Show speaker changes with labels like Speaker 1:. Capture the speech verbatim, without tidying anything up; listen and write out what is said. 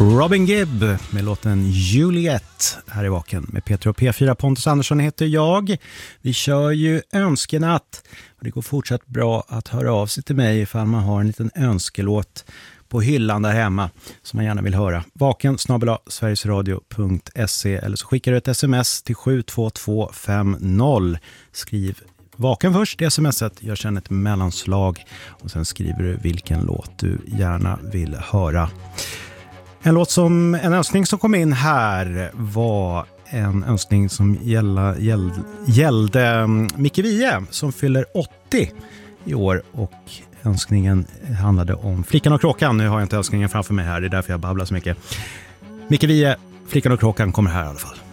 Speaker 1: Robin Gibb med låten Juliet här i Vaken med Peter och P fyra. Pontus Andersson heter jag. Vi kör ju önskenatt och det går fortsatt bra att höra av sig till mig ifall man har en liten önskelåt på hyllan där hemma som man gärna vill höra. Vaken snabel-a sverigesradio punkt se eller så skickar du ett sms till sju två två fem noll. Skriv Vaken först i smset, gör sedan ett mellanslag och sen skriver du vilken låt du gärna vill höra. En låt som, en önskning som kom in här var en önskning som gälla, gäll, gällde Micke Wiehe som fyller åttio i år och önskningen handlade om Flickan och kråkan. Nu har jag inte önskningen framför mig här, det är därför jag babblar så mycket. Micke Wiehe, Flickan och kråkan kommer här i alla fall.